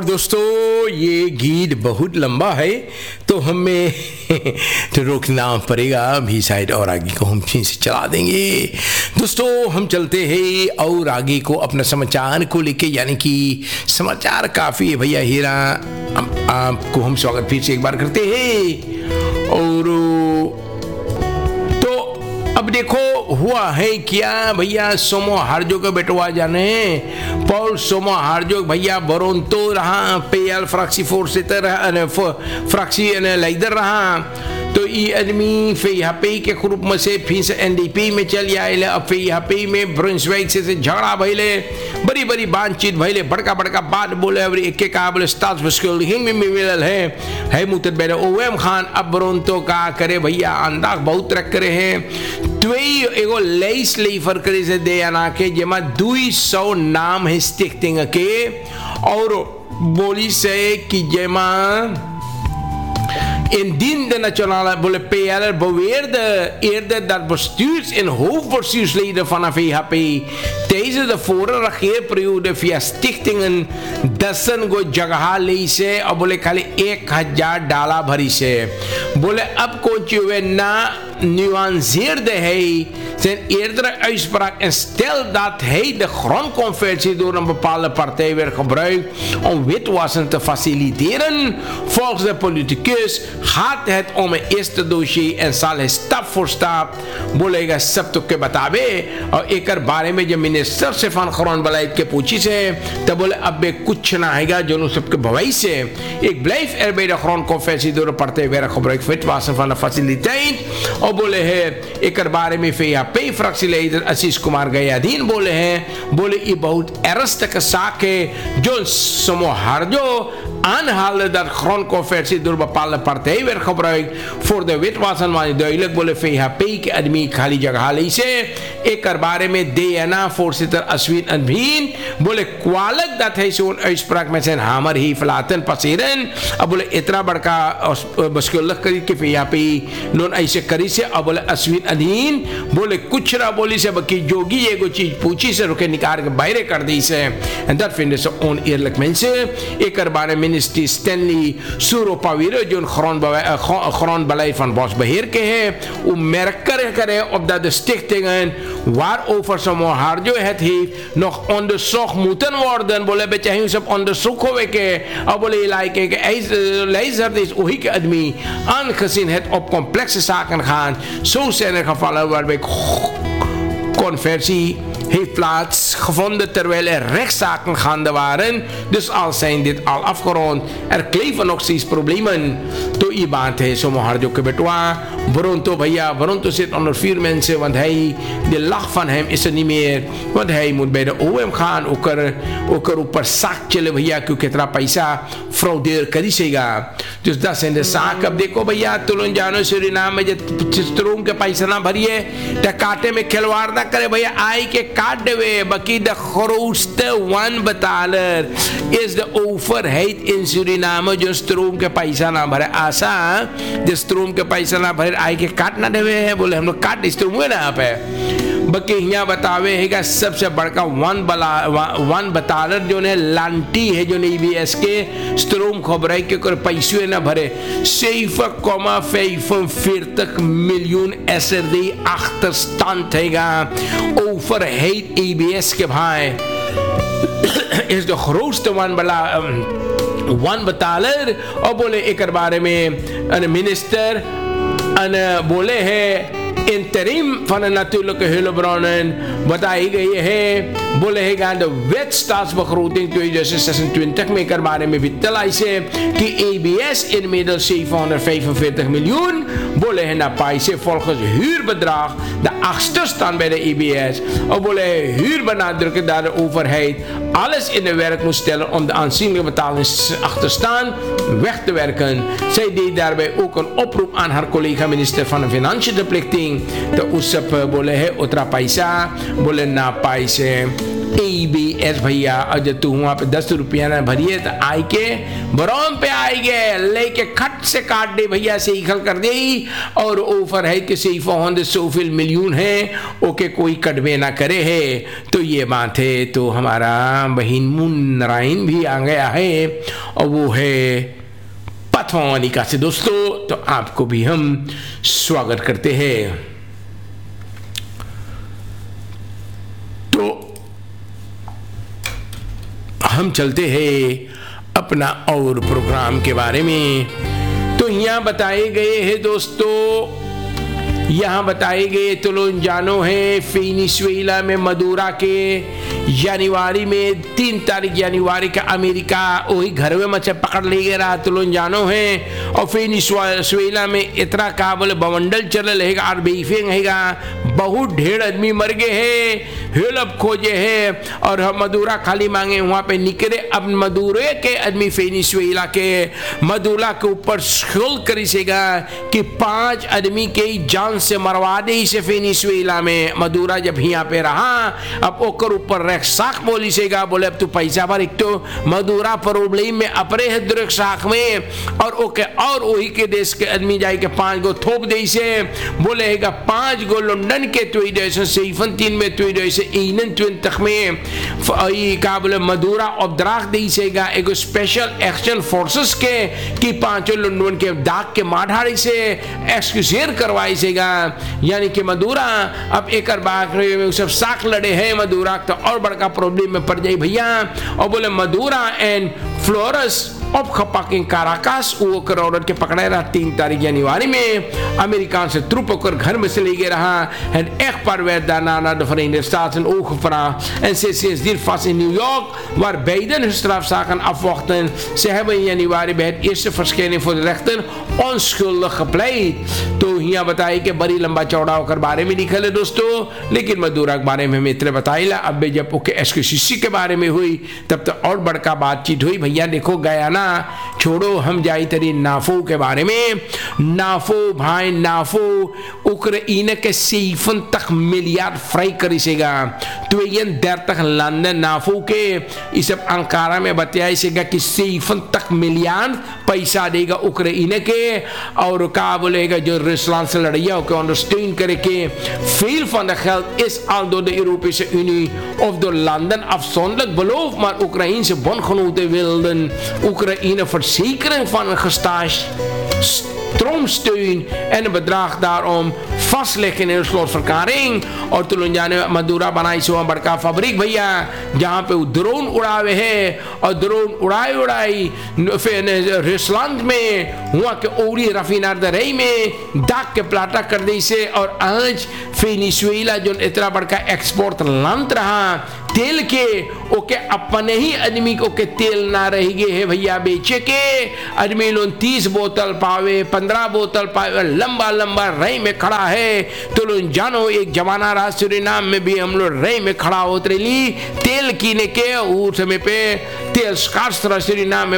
दोस्तों ये गीत बहुत लंबा है तो हमें तो रोकना पड़ेगा भी साइड और आगे को हम फिर से चला देंगे। दोस्तों हम चलते हैं और आगे को अपना समाचार को लेके, यानी कि समाचार काफ़ी है भैया हीरा। आपको हम स्वागत फिर से एक बार करते हैं। और तो अब देखो हुआ है क्या भैया, सोमो हार्जोग का बेटवा जाने पॉल सोमो हार्जोग भैया बरोंतो रहा पेयल फ्रैक्सी फोर्स फ्रैक्सी लाइदर रहा। तो ये आदमी फिर यहाँ पे के ग्रुप में से फिर से एनडीपी में चल आए। अब फिर यहाँ पे में ब्रुंसविक से झगड़ा भैले, बड़ी बड़ी बातचीत भैले, बड़का बड़का बात बोले। अब एक का बोले स्टाट्सबस्कुलहिंग में मिलल है मुतद बेरे ओएम खान। अब बरोंतो का करे भैया अंदाज बहुत रख करे हैं। तो एगो लेस लेफर करे से दे आना के जेमा 200 नाम है स्टिकटिंग के, और बोली से कि जेमा indien de nationale PLR beweerde eerder dat bestuurs- en hoofdbestuursleden van de VHP tijdens de vorige regeerperiode via stichtingen दसन को जगह ली से और बोले खाली $1000 भरी से। बोले अब कोच हुए ना nuanceerde hij zijn eerdere uitspraak en stel dat hij de grondconversie door een bepaalde partij werd gebruikt om witwassen te faciliteren. Volgens de politicus gaat het om een eerste dossier en zal hij stap voor stap बोलेगा सब तो के बतावे। और एक बारे में जब मिनिस्टर से फन grondbeleid के पूछी से तब बोले अब कुछ ना आएगा जो सबके भवाई से ik blijf er bij de grondconversie door de partij werd gebruikt witwassen van de faciliteit। और बोले हैं एक बारे में VHP फ्रैक्सी लीडर आशीष कुमार गयादीन बोले हैं, बोले ये बहुत ernstige zaak है जो Somo Harjo aanhaalde dat grondconversie door bepaalde partijen werd gebruikt voor de witwassen van duidelijk बोले VHP के आदमी खाली जगह ली से। एक बारे में DNA voorzitter Aswin Anbeen बोले kwalijk dat hij zo'n uitspraak met zijn hamer heeft laten passeren। अब बोले इतना बड़का beschuldigd करी कि VHP नॉन ऐसे करी से। अब बोले अश्विन अधीन बोले कुछ ना बोली से बकी जोगी एगो चीज पूछी से रुके निकाल के बाहर कर दी से। en dat vinden ze oneerlijk mensen। एक बारे minister Stanley Suropawire जो grondbeleid van bosbeheer के है वो merk करे op dat de stichtingen waarover Somo Harjo het heeft nog onderzocht moeten worden। बोले बच्चे ही सब onderzoek होवे के। अब बोले इलाके के lijzer is ohieke admi aangezien het op complexe zaken gaan, zo zijn er gevallen waarbij conversie heeft plaatsgevonden terwijl er rechtszaken gaande waren. Dus al zijn dit al afgerond, er kleven nog steeds problemen। तो ये बात है Somo Harjo के बेटवा Bronto भैया। Bronto zit onder 4 mensen, want hij, de lach van hem is er niet meer, want hij moet bij de OM gaan ook er ऊपर साक चले भैया क्योंकि इतना पैसा फ्रॉडेर करीसेगा। dus dat zijn de zaken। अब देखो भैया तुलन जानो सूरीनाम में जब चित्रों के पैसा ना भरिए तो काटे में खिलवाड़ ना करे भैया, आई के काट देवे। बाकी de grootste wanbetaler is de overheid in Suriname जो stroom के पैसा ना भरे आशा जो stroom के पैसा ना भरे आई के काट ना देवे है। बोले हम लोग काट स्ट्रोम हुए ना यहाँ पे बल्कि यहाँ बतावे है कि सबसे बड़का वन बतालर जो ने लांटी है जो ने EBS के स्ट्रोम खबर है कि पैसे ना भरे 7,45 miljoen SRD achterstand हैगा overheid EBS के भाई is de grootste wanbetaler। और बोले एक बारे में minister बोले है interim van de natuurlijke hulpbronnen बताई गई है। बोले है gaan de wet staatsbegroting 2026 में कर बारे में वित्तलाई से कि EBS inmiddels 745 miljoen बोले है ना पैसे volgens huurbedrag de achterstand bij de EBS। और बोले huur benadrukken dat de overheid alles in de werk moet stellen om de aanzienlijke betalingsachterstand weg te werken। Zij deed daarbij ook een oproep aan haar collega minister van de Financiën de plichting तो उस सब बोले है उतरा पैसा बोले ना पैसे ABS भैया, और जब तू वहाँ पे 10 रुपया ना भरिए तो आई के बरौन पे आएगे लेके खट से काट दे भैया, से इखल कर दे। और ऑफर है कि सिर्फ 100 मिलियन है, ओके कोई कटवे ना करे है। तो ये बात है। तो हमारा बहन मुन नारायण भी आ गया है और वो है पथवानिका से दोस्तों। तो आपको भी हम स्वागत करते हैं। तो हम चलते हैं अपना और प्रोग्राम के बारे में। तो यहाँ बताए गए हैं दोस्तों, यहाँ बताए गए तो लोग जानो है वेनेजुएला में मदुरा के जनवरी में 3 तारीख जनवरी का अमेरिका वही घर में मचे पकड़ ले गया तो लोग जानो है। और वेनेजुएला में इतना का बोले बवंडल चल रहेगा और बेफिंग रहेगा, बहुत ढेर आदमी मर गए हैं, हेल्प खोजे है। और हम मदुरा खाली मांगे वहाँ पे निकले। अब मदुरे के आदमी वेनेजुएला के मदुरा के ऊपर शोल करीसेगा कि 5 आदमी के जान से मरवा दे इसे वेनेजुएला में। मदुरा जब यहाँ पे रहा अब ओकर ऊपर साख बोली सेगा, बोले अब तू पैसा भर। एक तो मदुरा प्रॉब्लम में अपरे है दुर्ग साख में और ओके और वही के देश के आदमी जाए के 5 गो थोप दे से बोले हैगा 5 गो लंदन के तुई दे से सेफन 3 में तुई दे से ईनन तुन तक में का बोले मदुरा ऑब्द्राक दे सेगा एगो स्पेशल एक्शन फोर्सेस के कि 5 लंदन के दाग के माढ़ाड़ी से एक्सक्यूजेर करवाई सेगा। यानी कि मदुरा अब एक बाग सब साख लड़े हैं मदुरा तो और बड़का प्रॉब्लम में पड़ जाए भैया। और बोले मदुरा एंड फ्लोरस अब खपाकिंग काराकास वो औरत के पकड़े रहा 3 तारीख जनवरी में अमेरिका से ट्रुप होकर घर में से ले गए रहा। En echt paar werd daarna naar de Verenigde Staten overgevraagd en ze sindsdien vast in New York waar beiden hun strafzaken afwachten. Ze hebben in januari bij het eerste verschijning voor de rechter onschuldig gepleit। तो यहाँ बताए कि बड़ी लंबा चौड़ा होकर बारे में लिखा है दोस्तों, लेकिन मदुरा के बारे में हमें इतने बताइला। अब जब ओके एसक्यूसीसी के बारे में हुई तब तो और बड़का बातचीत हुई भैया। देखो गया ना, छोड़ो हम जाई तरी नाफो के बारे में। नाफो भाई नाफो उक्रेन के 70 मिलियन फ्राई करीसेगा। तो ये देर तक लंदन नाफो के इस सब अंकारा में बताया सेगा कि 70 मिलियन पैसा देगा उक्रेन के। और का बोलेगा जो Rusland से लड़िया को ondersteun करके veel van de geld is al door de Europese Unie of door landen afzonderlijk beloofd, maar Oekraïense bondgenoten wilden Oekraïne verzekering van een gestaag stroomsteun en een bedrag daarom vastleggen in een slotverklaring। और तुलुन जाने मदुरा बनाई सो बड़का fabric भैया जहाँ पे drone उड़ावे है और ड्रोन उड़ाई फिर रूसलैंड में हुआ के ओरी रफीनरी में दाग के प्लाटा कर दी से। और आज वेनेजुएला जो इतना बड़का एक्सपोर्ट लंत रहा तेल के ओके अपने ही आदमी को के तेल ना रह गए है भैया बेचे के। आदमी लोग 30 बोतल पावे 15 बोतल पावे लंबा लंबा रई में खड़ा है। तो लोग जानो एक जमाना रहा सूरीनाम में भी हम लोग रई में खड़ा होते रही तेल कीने के। उस समय पे तेल स्कार्स सूरीनाम में